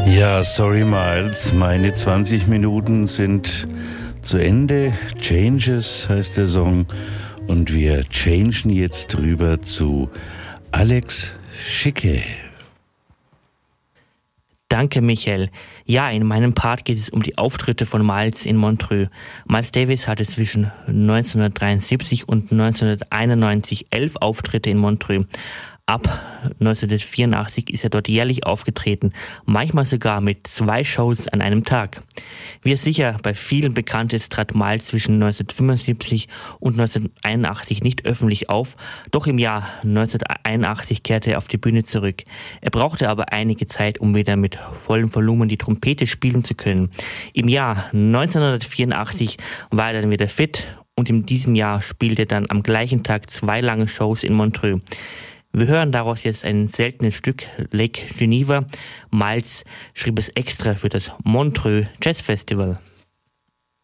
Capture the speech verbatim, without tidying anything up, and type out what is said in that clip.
Ja, sorry Miles, meine zwanzig Minuten sind zu Ende. Changes heißt der Song und wir changen jetzt rüber zu Alex Schicke. Danke, Michael. Ja, in meinem Part geht es um die Auftritte von Miles in Montreux. Miles Davis hatte zwischen neunzehnhundertdreiundsiebzig und neunzehnhunderteinundneunzig elf Auftritte in Montreux. Ab neunzehnhundertvierundachtzig ist er dort jährlich aufgetreten, manchmal sogar mit zwei Shows an einem Tag. Wie es sicher bei vielen bekannt ist, trat Miles zwischen neunzehnhundertfünfundsiebzig und neunzehnhunderteinundachtzig nicht öffentlich auf, doch im Jahr neunzehnhunderteinundachtzig kehrte er auf die Bühne zurück. Er brauchte aber einige Zeit, um wieder mit vollem Volumen die Trompete spielen zu können. Im Jahr neunzehnhundertvierundachtzig war er dann wieder fit und in diesem Jahr spielte er dann am gleichen Tag zwei lange Shows in Montreux. Wir hören daraus jetzt ein seltenes Stück, Lake Geneva. Miles schrieb es extra für das Montreux Jazz Festival.